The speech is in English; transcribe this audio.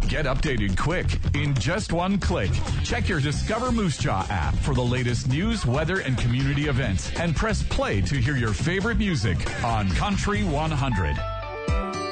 Get updated quick in just one click. Check your Discover Moose Jaw app for the latest news, weather, and community events, and press play to hear your favorite music on Country 100.